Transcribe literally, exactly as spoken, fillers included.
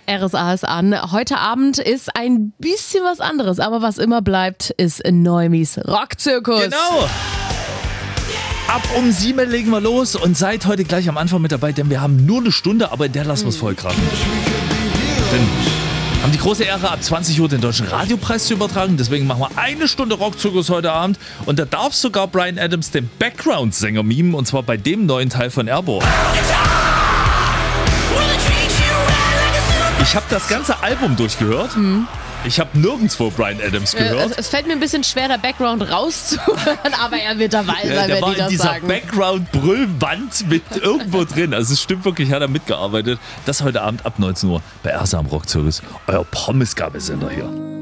R S A ist an. Heute Abend ist ein bisschen was anderes, aber was immer bleibt, ist Neumis Rockzirkus. Genau. Ab um sieben legen wir los und seid heute gleich am Anfang mit dabei, denn wir haben nur eine Stunde, aber in der lassen wir es voll krachen. Denn wir haben die große Ehre, ab zwanzig Uhr den Deutschen Radiopreis zu übertragen. Deswegen machen wir eine Stunde Rockzirkus heute Abend. Und da darf sogar Bryan Adams den Background-Sänger mimen, und zwar bei dem neuen Teil von Airborne. Ich habe das ganze Album durchgehört. Mhm. Ich habe nirgendwo Bryan Adams gehört. Es, es fällt mir ein bisschen schwer, der Background rauszuhören, aber er wird dabei sein, ja, der wenn war die das in dieser sagen. Background-Brüllwand mit irgendwo drin. Also es stimmt wirklich, hat er mitgearbeitet. Das heute Abend ab neunzehn Uhr bei R S A am Rockzirkus. Euer Pommesgabelsender hier.